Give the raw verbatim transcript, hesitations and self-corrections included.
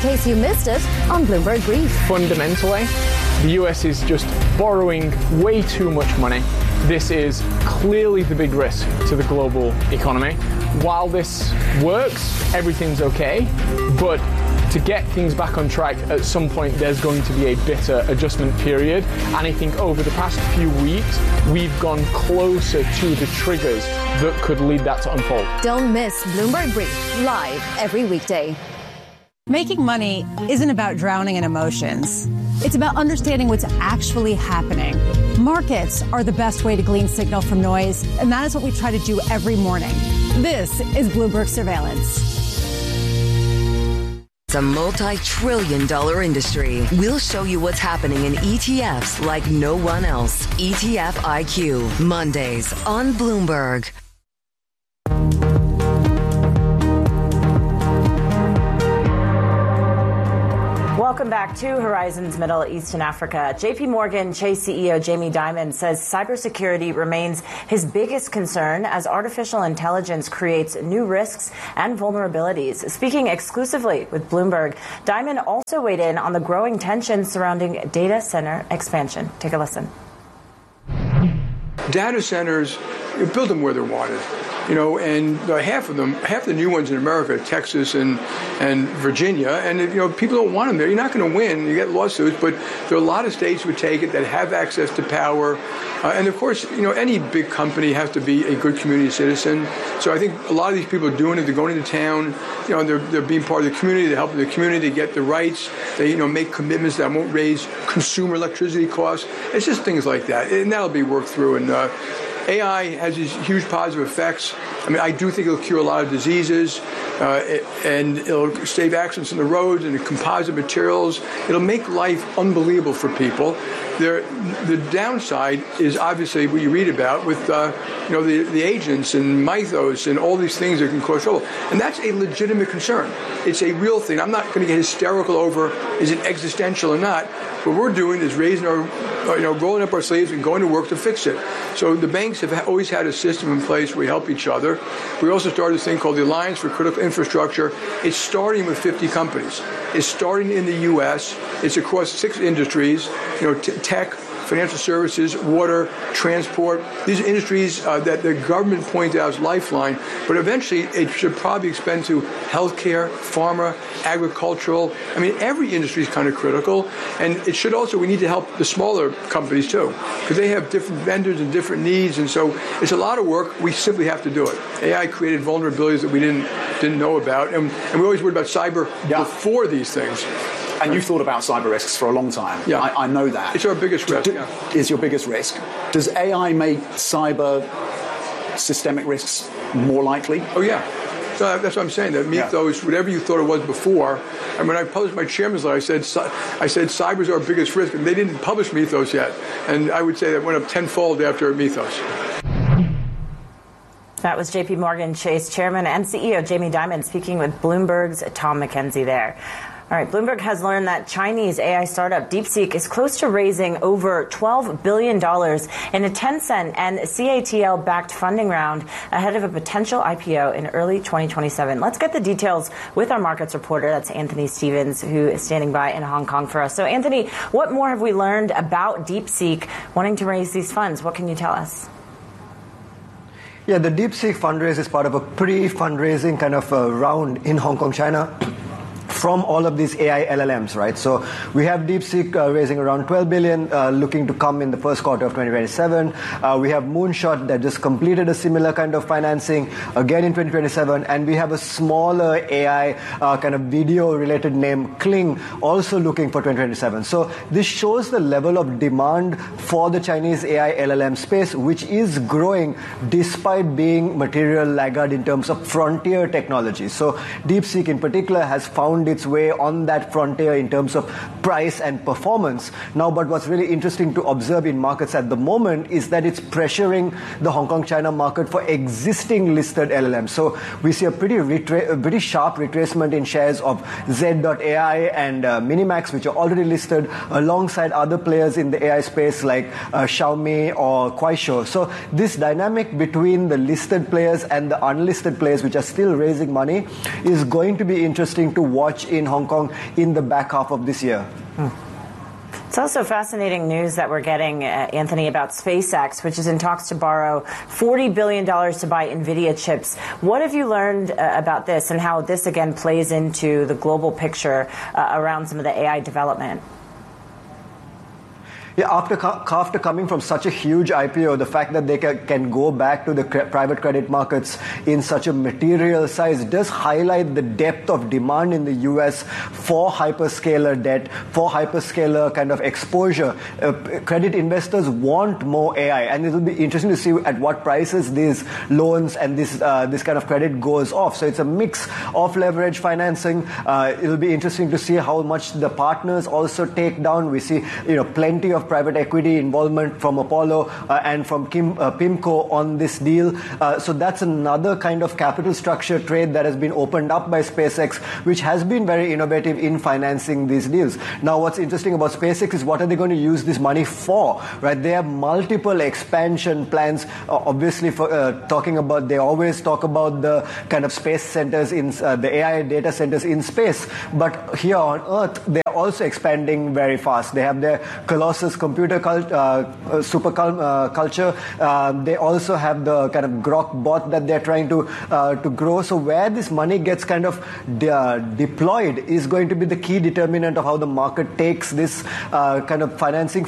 case you missed it on Bloomberg Brief. Fundamentally, the U S is just borrowing way too much money. This is clearly the big risk to the global economy. While this works, everything's okay, but to get things back on track, at some point there's going to be a bitter adjustment period. And I think over the past few weeks, we've gone closer to the triggers that could lead that to unfold. Don't miss Bloomberg Brief, live every weekday. Making money isn't about drowning in emotions. It's about understanding what's actually happening. Markets are the best way to glean signal from noise, and that is what we try to do every morning. This is Bloomberg Surveillance. It's a multi-trillion dollar industry. We'll show you what's happening in E T Fs like no one else. E T F I Q, Mondays on Bloomberg. Welcome back to Horizons Middle East and Africa. J P Morgan Chase C E O Jamie Dimon says cybersecurity remains his biggest concern as artificial intelligence creates new risks and vulnerabilities. Speaking exclusively with Bloomberg, Dimon also weighed in on the growing tensions surrounding data center expansion. Take a listen. Data centers, you build them where they're wanted. You know, and uh, half of them, half the new ones in America, Texas and and Virginia, and you know, people don't want them there. You're not going to win. You get lawsuits, but there are a lot of states would take it that have access to power, uh, and of course, you know, any big company has to be a good community citizen. So I think a lot of these people are doing it. They're going into town, you know, and they're they're being part of the community. They're helping the community get the rights. They you know make commitments that won't raise consumer electricity costs. It's just things like that, and that'll be worked through. And uh, A I has these huge positive effects. I mean, I do think it'll cure a lot of diseases, uh, and it'll save accidents on the roads and the composite materials. It'll make life unbelievable for people. There, the downside is obviously what you read about with, uh, you know, the, the agents and mythos and all these things that can cause trouble. And that's a legitimate concern. It's a real thing. I'm not going to get hysterical over is it existential or not. What we're doing is raising our, you know, rolling up our sleeves and going to work to fix it. So the banks have always had a system in place where we help each other. We also started this thing called the Alliance for Critical Infrastructure. It's starting with fifty companies. It's starting in the U S. It's across six industries, you know, t- tech, financial services, water, transport. These are industries uh, that the government points out as lifeline, but eventually it should probably expand to healthcare, pharma, agricultural. I mean, every industry is kind of critical, and it should also, we need to help the smaller companies too, because they have different vendors and different needs, and so it's a lot of work. We simply have to do it. A I created vulnerabilities that we didn't didn't know about, and, and we always worried about cyber yeah. before these things. And you've thought about cyber risks for a long time. Yeah. I, I know that. It's our biggest risk. Do, yeah. Is your biggest risk. Does A I make cyber systemic risks more likely? Oh, yeah. So that's what I'm saying. That mythos, yeah. whatever you thought it was before. And when I published my chairman's letter, I said, I said cyber is our biggest risk. And they didn't publish mythos yet. And I would say that went up tenfold after mythos. That was J P Morgan Chase Chairman and C E O Jamie Dimon speaking with Bloomberg's Tom McKenzie there. All right, Bloomberg has learned that Chinese A I startup DeepSeek is close to raising over twelve billion dollars in a Tencent and C A T L-backed funding round ahead of a potential I P O in early twenty twenty-seven. Let's get the details with our markets reporter. That's Anthony Stevens, who is standing by in Hong Kong for us. So, Anthony, what more have we learned about DeepSeek wanting to raise these funds? What can you tell us? Yeah, the DeepSeek fundraise is part of a pre-fundraising kind of uh, round in Hong Kong, China, from all of these A I L L Ms, right? So we have DeepSeek uh, raising around twelve billion dollars, uh, looking to come in the first quarter of twenty twenty-seven. Uh, we have Moonshot that just completed a similar kind of financing again in twenty twenty-seven. And we have a smaller A I uh, kind of video-related name, Kling, also looking for twenty twenty-seven. So this shows the level of demand for the Chinese A I L L M space, which is growing despite being material laggard in terms of frontier technology. So DeepSeek in particular has found its way on that frontier in terms of price and performance. Now, but what's really interesting to observe in markets at the moment is that it's pressuring the Hong Kong China market for existing listed L L Ms. So we see a pretty retra- a pretty sharp retracement in shares of Z dot A I and uh, Minimax, which are already listed alongside other players in the A I space like uh, Xiaomi or Kuaishou. So this dynamic between the listed players and the unlisted players, which are still raising money, is going to be interesting to watch watch in Hong Kong in the back half of this year. Hmm. It's also fascinating news that we're getting, uh, Anthony, about SpaceX, which is in talks to borrow forty billion dollars to buy NVIDIA chips. What have you learned uh, about this and how this, again, plays into the global picture uh, around some of the A I development? Yeah, after after coming from such a huge I P O, the fact that they can, can go back to the cre- private credit markets in such a material size does highlight the depth of demand in the U S for hyperscaler debt, for hyperscaler kind of exposure. Uh, credit investors want more A I, and it will be interesting to see at what prices these loans and this uh, this kind of credit goes off. So it's a mix of leverage financing. Uh, it will be interesting to see how much the partners also take down. We see, you know, plenty of private equity involvement from Apollo uh, and from Kim, uh, PIMCO on this deal. Uh, so that's another kind of capital structure trade that has been opened up by SpaceX, which has been very innovative in financing these deals. Now, what's interesting about SpaceX is what are they going to use this money for, right? They have multiple expansion plans. Uh, obviously, for uh, talking about, they always talk about the kind of space centers in uh, the A I data centers in space. But here on Earth, they're also expanding very fast. They have their Colossus computer cult, uh, super cul- uh, culture. Uh, they also have the kind of Grok bot that they're trying to uh, to grow. So where this money gets kind of de- uh, deployed is going to be the key determinant of how the market takes this uh, kind of financing